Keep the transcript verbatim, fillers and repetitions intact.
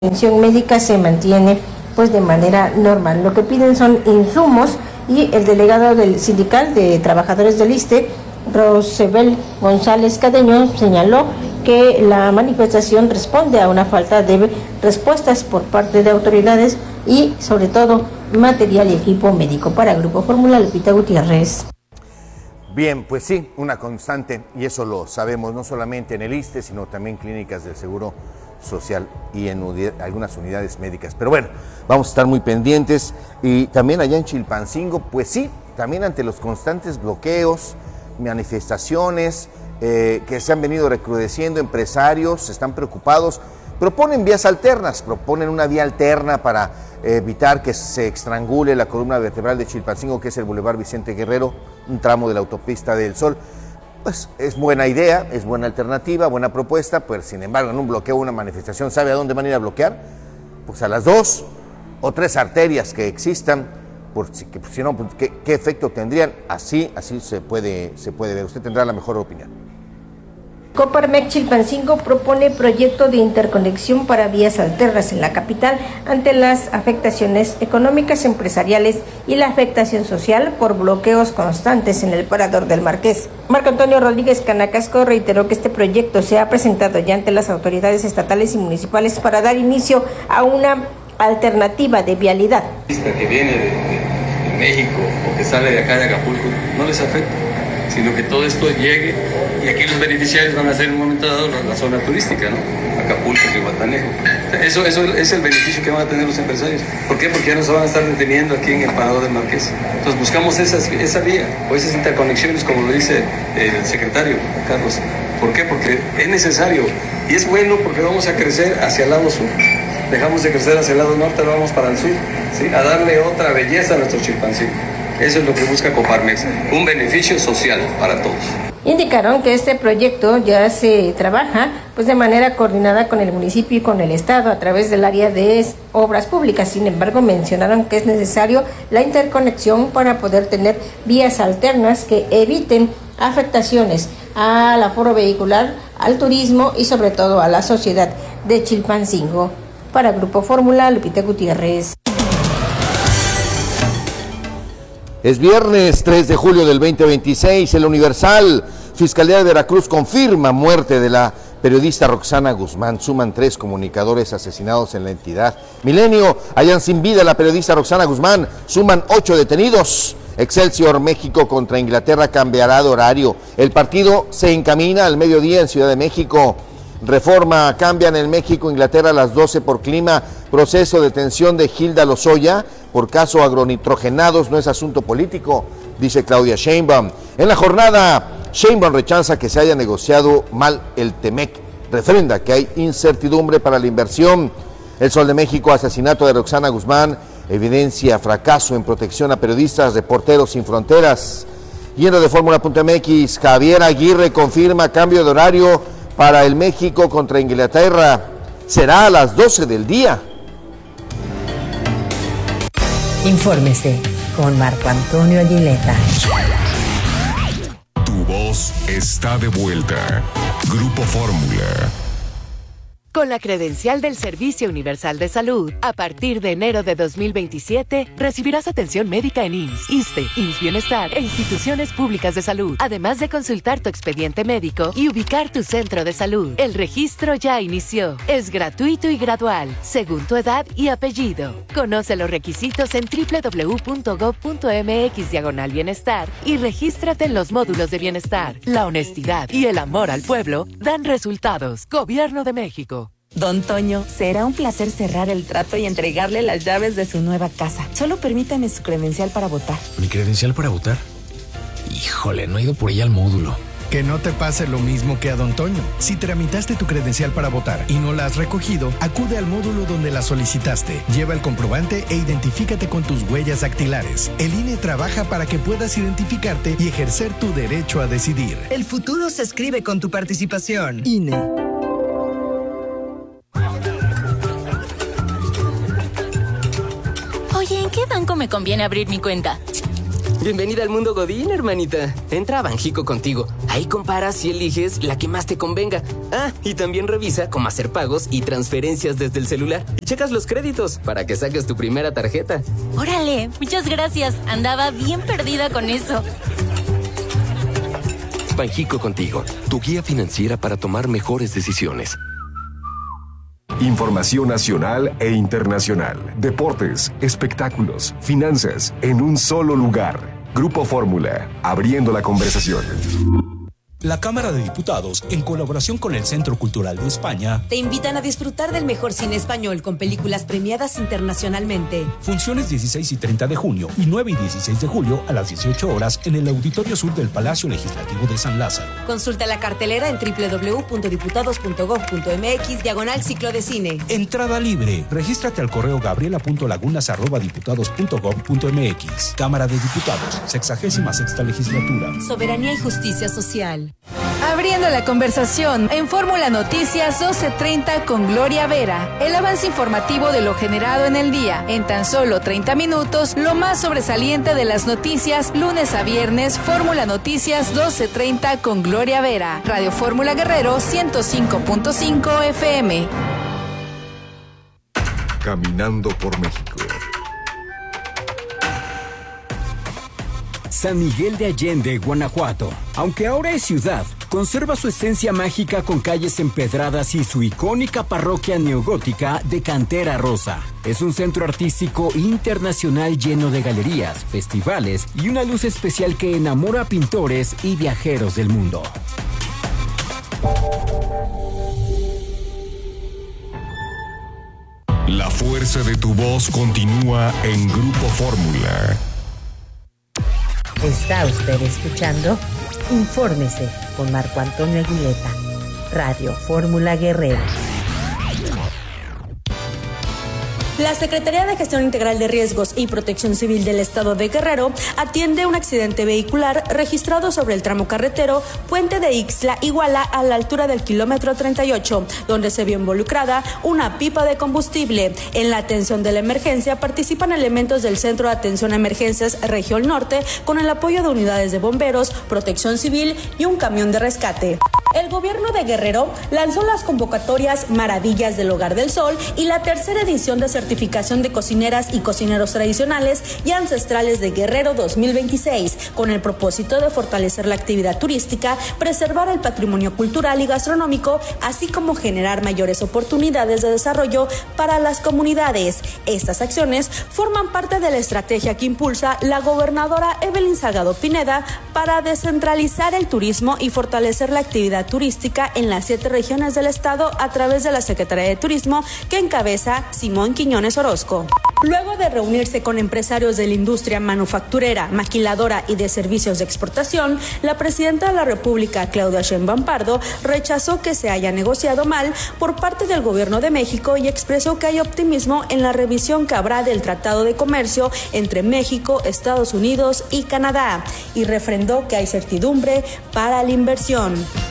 atención médica se mantiene pues de manera normal. Lo que piden son insumos y el delegado del sindical de trabajadores del ISSSTE, Rosebel González Cadeño, señaló que la manifestación responde a una falta de respuestas por parte de autoridades y sobre todo material y equipo médico. Para Grupo Fórmula, Lupita Gutiérrez. Bien, pues sí, una constante, y eso lo sabemos no solamente en el ISSSTE, sino también clínicas del Seguro Social y en unidad, algunas unidades médicas. Pero bueno, vamos a estar muy pendientes. Y también allá en Chilpancingo, pues sí, también ante los constantes bloqueos, manifestaciones eh, que se han venido recrudeciendo, empresarios están preocupados, proponen vías alternas, proponen una vía alterna para eh, evitar que se estrangule la columna vertebral de Chilpancingo, que es el Boulevard Vicente Guerrero, un tramo de la autopista del Sol. Pues es buena idea, es buena alternativa, buena propuesta, pues sin embargo en un bloqueo, una manifestación, ¿sabe a dónde van a ir a bloquear? Pues a las dos o tres arterias que existan, por si, que, si no, pues, ¿qué, ¿qué efecto tendrían? Así, así se puede, se puede ver, usted tendrá la mejor opinión. Coparmex Chilpancingo propone proyecto de interconexión para vías alternas en la capital ante las afectaciones económicas, empresariales y la afectación social por bloqueos constantes en el parador del Marqués. Marco Antonio Rodríguez Canacasco reiteró que este proyecto se ha presentado ya ante las autoridades estatales y municipales para dar inicio a una alternativa de vialidad. Que viene de, de, de México o que sale de acá de Acapulco no les afecta, sino que todo esto llegue y aquí los beneficiarios van a ser en un momento dado la, la zona turística, ¿no? Acapulco y Guatanejo. Eso, eso es el beneficio que van a tener los empresarios. ¿Por qué? Porque ya no se van a estar deteniendo aquí en el parador del Marqués. Entonces buscamos esas, esa vía o esas interconexiones, como lo dice el secretario Carlos. ¿Por qué? Porque es necesario y es bueno porque vamos a crecer hacia el lado sur. Dejamos de crecer hacia el lado norte, ahora vamos para el sur, ¿sí? A darle otra belleza a nuestro Chilpancingo. Eso es lo que busca Coparmex, un beneficio social para todos. Indicaron que este proyecto ya se trabaja pues de manera coordinada con el municipio y con el estado a través del área de obras públicas. Sin embargo, mencionaron que es necesario la interconexión para poder tener vías alternas que eviten afectaciones al aforo vehicular, al turismo y sobre todo a la sociedad de Chilpancingo. Para Grupo Fórmula, Lupita Gutiérrez. Es viernes tres de julio del veinte veintiséis, el Universal. Fiscalía de Veracruz confirma muerte de la periodista Roxana Guzmán. Suman tres comunicadores asesinados en la entidad. Milenio, hallan sin vida a la periodista Roxana Guzmán. Suman ocho detenidos. Excelsior, México contra Inglaterra cambiará de horario. El partido se encamina al mediodía en Ciudad de México. Reforma, cambian en México, Inglaterra a las doce por clima. Proceso de detención de Hilda Lozoya por caso agronitrogenados no es asunto político, dice Claudia Sheinbaum. En la jornada, Sheinbaum rechaza que se haya negociado mal el Temec. Refrenda que hay incertidumbre para la inversión. El Sol de México, asesinato de Roxana Guzmán, evidencia fracaso en protección a periodistas, Reporteros Sin Fronteras. Yendo de Fórmula punto M X, Javier Aguirre confirma cambio de horario para el México contra Inglaterra. Será a las doce del día. Infórmese con Marco Antonio Aguileta. Tu voz está de vuelta. Grupo Fórmula. Con la credencial del Servicio Universal de Salud, a partir de enero de dos mil veintisiete, recibirás atención médica en I M S S, ISSSTE, I M S S Bienestar e instituciones públicas de salud, además de consultar tu expediente médico y ubicar tu centro de salud. El registro ya inició. Es gratuito y gradual, según tu edad y apellido. Conoce los requisitos en doble u doble u doble u punto gob punto eme equis diagonal bienestar y regístrate en los módulos de bienestar. La honestidad y el amor al pueblo dan resultados. Gobierno de México. Don Toño, será un placer cerrar el trato y entregarle las llaves de su nueva casa. Solo permítame su credencial para votar. ¿Mi credencial para votar? Híjole, no he ido por ella al módulo. Que no te pase lo mismo que a Don Toño. Si tramitaste tu credencial para votar y no la has recogido, acude al módulo donde la solicitaste. Lleva el comprobante e identifícate con tus huellas dactilares. El I N E trabaja para que puedas identificarte y ejercer tu derecho a decidir. El futuro se escribe con tu participación. I N E. Oye, ¿en qué banco me conviene abrir mi cuenta? Bienvenida al mundo Godín, hermanita. Entra a Banjico Contigo. Ahí comparas y eliges la que más te convenga. Ah, y también revisa cómo hacer pagos y transferencias desde el celular. Y checas los créditos para que saques tu primera tarjeta. Órale, muchas gracias. Andaba bien perdida con eso. Banjico Contigo, tu guía financiera para tomar mejores decisiones. Información nacional e internacional, deportes, espectáculos, finanzas, en un solo lugar. Grupo Fórmula, abriendo la conversación. La Cámara de Diputados, en colaboración con el Centro Cultural de España, te invitan a disfrutar del mejor cine español con películas premiadas internacionalmente. Funciones dieciséis y treinta de junio y nueve y dieciséis de julio a las dieciocho horas en el Auditorio Sur del Palacio Legislativo de San Lázaro. Consulta la cartelera en doble u doble u doble u punto diputados punto gob punto eme equis diagonal ciclo de cine. Entrada libre. Regístrate al correo gabriela punto lagunas arroba diputados punto gob punto eme equis. Cámara de Diputados, sexagésima sexta legislatura. Soberanía y justicia social. Abriendo la conversación en Fórmula Noticias doce treinta con Gloria Vera. El avance informativo de lo generado en el día. En tan solo treinta minutos, lo más sobresaliente de las noticias, lunes a viernes, Fórmula Noticias doce treinta con Gloria Vera. Radio Fórmula Guerrero ciento cinco punto cinco F M. Caminando por México. San Miguel de Allende, Guanajuato. Aunque ahora es ciudad, conserva su esencia mágica con calles empedradas y su icónica parroquia neogótica de cantera rosa. Es un centro artístico internacional lleno de galerías, festivales y una luz especial que enamora a pintores y viajeros del mundo. La fuerza de tu voz continúa en Grupo Fórmula. Está usted escuchando Infórmese con Marco Antonio Aguileta, Radio Fórmula Guerrero. La Secretaría de Gestión Integral de Riesgos y Protección Civil del Estado de Guerrero atiende un accidente vehicular registrado sobre el tramo carretero Puente de Ixtla-Iguala a la altura del kilómetro treinta y ocho, donde se vio involucrada una pipa de combustible. En la atención de la emergencia participan elementos del Centro de Atención a Emergencias Región Norte con el apoyo de unidades de bomberos, protección civil y un camión de rescate. El gobierno de Guerrero lanzó las convocatorias Maravillas del Hogar del Sol y la tercera edición de certificación de cocineras y cocineros tradicionales y ancestrales de Guerrero dos mil veintiséis, con el propósito de fortalecer la actividad turística, preservar el patrimonio cultural y gastronómico, así como generar mayores oportunidades de desarrollo para las comunidades. Estas acciones forman parte de la estrategia que impulsa la gobernadora Evelyn Salgado Pineda para descentralizar el turismo y fortalecer la actividad turística en las siete regiones del estado a través de la Secretaría de Turismo que encabeza Simón Quiñones Orozco. Luego de reunirse con empresarios de la industria manufacturera, maquiladora y de servicios de exportación, la presidenta de la República, Claudia Sheinbaum Pardo, rechazó que se haya negociado mal por parte del gobierno de México y expresó que hay optimismo en la revisión que habrá del Tratado de Comercio entre México, Estados Unidos y Canadá, y refrendó que hay certidumbre para la inversión.